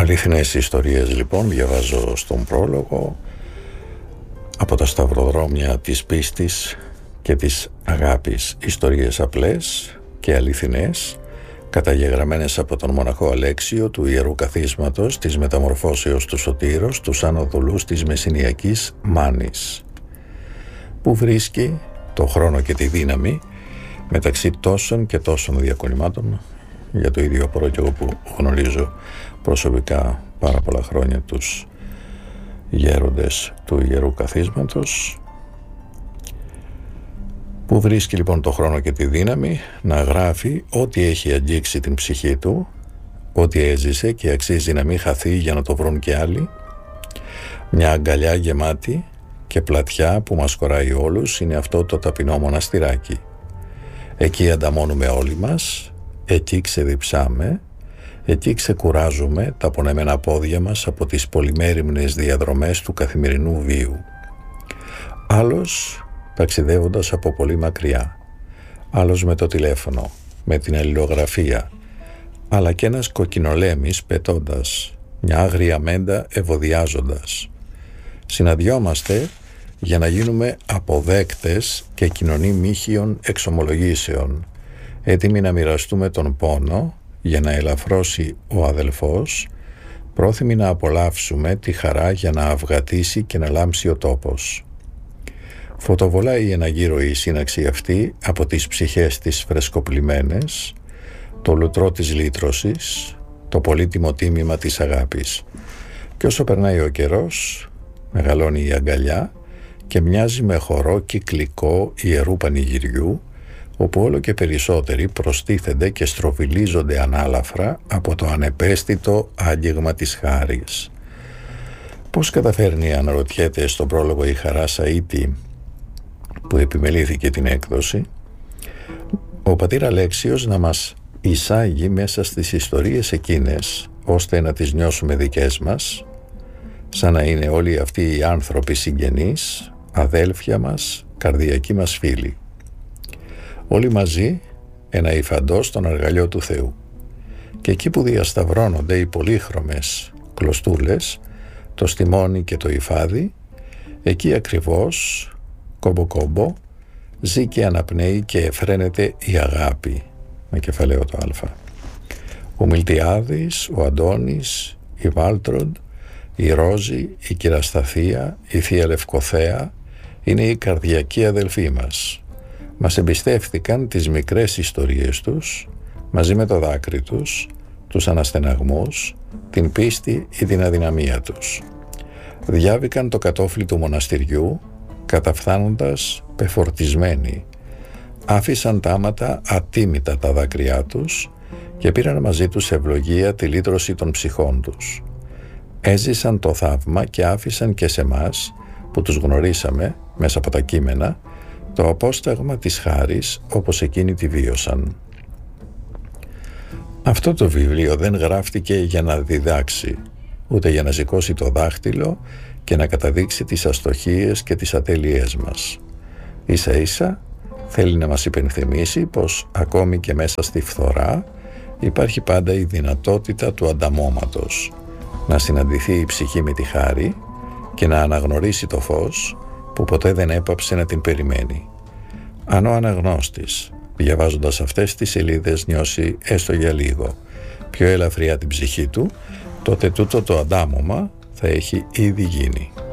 Αληθινές ιστορίες λοιπόν, διαβάζω στον πρόλογο, από τα σταυροδρόμια της πίστης και της αγάπης. Ιστορίες απλές και αληθινές, καταγεγραμμένες από τον μοναχό Αλέξιο του Ιερού Καθίσματος της Μεταμορφώσεως του Σωτήρος, τους Ανοδουλούς της Μεσσηνιακής Μάνης, που βρίσκει το χρόνο και τη δύναμη μεταξύ τόσων και τόσων διακονημάτων. Για το ίδιο απορώ και εγώ που γνωρίζω προσωπικά πάρα πολλά χρόνια τους γέροντες του Ιερού Καθίσματος, που βρίσκει λοιπόν το χρόνο και τη δύναμη να γράφει ό,τι έχει αγγίξει την ψυχή του, ό,τι έζησε και αξίζει να μην χαθεί για να το βρουν και άλλοι. Μια αγκαλιά γεμάτη και πλατιά που μας χωράει όλους είναι αυτό το ταπεινό μοναστηράκι. Εκεί ανταμώνουμε όλοι μας, εκεί ξεδιψάμε, εκεί ξεκουράζουμε τα πονεμένα πόδια μας από τις πολυμέριμνες διαδρομές του καθημερινού βίου. Άλλος ταξιδεύοντας από πολύ μακριά, άλλος με το τηλέφωνο, με την αλληλογραφία, αλλά και ένας κοκκινολέμης πετώντας, μια άγρια μέντα ευωδιάζοντας. Συναντιόμαστε για να γίνουμε αποδέκτες και κοινωνοί μύχιων εξομολογήσεων, έτοιμοι να μοιραστούμε τον πόνο για να ελαφρώσει ο αδελφός, πρόθυμοι να απολαύσουμε τη χαρά για να αυγατήσει και να λάμψει ο τόπος. Φωτοβολάει εναγύρω η σύναξη αυτή από τις ψυχές τις φρεσκοπλημένες, το λουτρό της λύτρωσης, το πολύτιμο τίμημα της αγάπης. Και όσο περνάει ο καιρός, μεγαλώνει η αγκαλιά και μοιάζει με χορό κυκλικό ιερού πανηγυριού, όπου όλο και περισσότεροι προστίθενται και στροβιλίζονται ανάλαφρα από το ανεπαίσθητο άγγιγμα της χάρης. Πώς καταφέρνει, αναρωτιέται στον πρόλογο η Χαρά Σαΐτη, που επιμελήθηκε την έκδοση, ο πατήρ Αλέξιος να μας εισάγει μέσα στις ιστορίες εκείνες, ώστε να τις νιώσουμε δικές μας, σαν να είναι όλοι αυτοί οι άνθρωποι συγγενείς, αδέλφια μας, καρδιακοί μας φίλοι. Όλοι μαζί ένα υφαντό στον αργαλιό του Θεού. Και εκεί που διασταυρώνονται οι πολύχρωμες κλωστούλες, το στιμόνι και το υφάδι, εκεί ακριβώς, κόμπο-κόμπο, ζει και αναπνέει και εφραίνεται η αγάπη, με κεφαλαίο το α. Ο Μιλτιάδης, ο Αντώνης, η Βάλτροντ, η Ρόζη, η Κυρασταθία, η Θεία Λευκοθέα είναι οι καρδιακοί αδελφοί μας. Μας εμπιστεύτηκαν τις μικρές ιστορίες τους, μαζί με το δάκρυ τους, τους αναστεναγμούς, την πίστη ή την αδυναμία τους. Διάβηκαν το κατόφλι του μοναστηριού, καταφθάνοντας πεφορτισμένοι. Άφησαν τάματα ατίμητα τα δάκρυά τους και πήραν μαζί τους ευλογία τη λύτρωση των ψυχών τους. Έζησαν το θαύμα και άφησαν και σε μας, που τους γνωρίσαμε μέσα από τα κείμενα, το απόσταγμα της χάρης όπως εκείνοι τη βίωσαν. Αυτό το βιβλίο δεν γράφτηκε για να διδάξει, ούτε για να σηκώσει το δάχτυλο και να καταδείξει τις αστοχίες και τις ατέλειές μας. Ίσα ίσα θέλει να μας υπενθυμίσει πως ακόμη και μέσα στη φθορά υπάρχει πάντα η δυνατότητα του ανταμώματος, να συναντηθεί η ψυχή με τη χάρη και να αναγνωρίσει το φως που ποτέ δεν έπαψε να την περιμένει. Αν ο αναγνώστης, διαβάζοντας αυτές τις σελίδες, νιώσει έστω για λίγο πιο ελαφριά την ψυχή του, τότε τούτο το αντάμωμα θα έχει ήδη γίνει.